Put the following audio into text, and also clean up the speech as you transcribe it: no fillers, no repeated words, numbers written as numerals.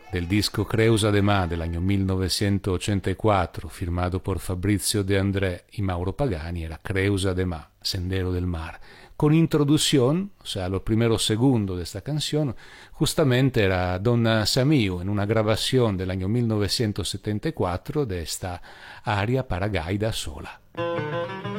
del disco Creusa de Mar del año 1984, firmado por Fabrizio De André y Mauro Pagani, era Creusa de Mar, Sendero del Mar. Con introducción, o sea, lo primero segundo de esta canción, justamente era Donna Samiu en una grabación del año 1974 de esta aria para gaita sola.